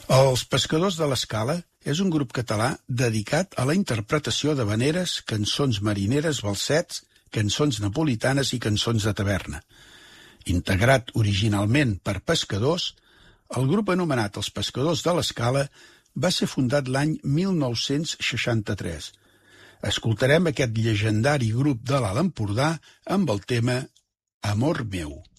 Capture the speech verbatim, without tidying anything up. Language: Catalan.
Els Pescadors de l'Escala és un grup català dedicat a la interpretació d'havaneres, cançons marineres, balsets, cançons napolitanes i cançons de taverna. Integrat originalment per pescadors, el grup anomenat Els Pescadors de l'Escala va ser fundat l'any mil nou-cents seixanta-tres. Escoltarem aquest llegendari grup de l'Alt Empordà amb el tema Amor meu.